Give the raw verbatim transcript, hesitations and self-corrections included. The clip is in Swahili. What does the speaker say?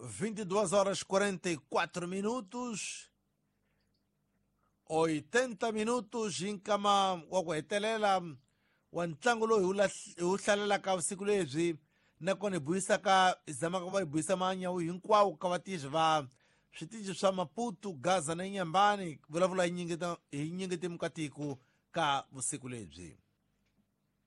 vinte e duas horas e quarenta e quatro minutos, oitenta minutos em kama wakwetelela wa ntlangu lowu hi wu hlalelaka vusiku lebyi nakona hi buyisaka hi zamaka va hi buyisa manyawu hinkwawo ka vatirhi va switichi swa Maputo, Gaza na Inhambane vulavula hi nyingeti mukatiko ka vusiku lebyi.